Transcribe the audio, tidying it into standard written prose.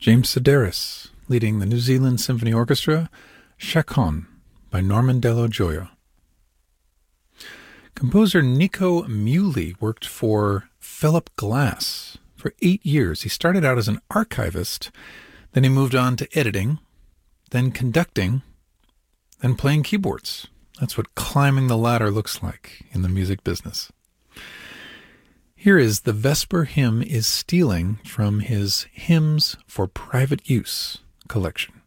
James Sedaris, leading the New Zealand Symphony Orchestra, Chaconne by Norman Dello Gioia. Composer Nico Muhly worked for Philip Glass for 8 years. He started out as an archivist, then he moved on to editing, then conducting, then playing keyboards. That's what climbing the ladder looks like in the music business. Here is The Vesper Hymn is Stealing from his Hymns for Private Use collection.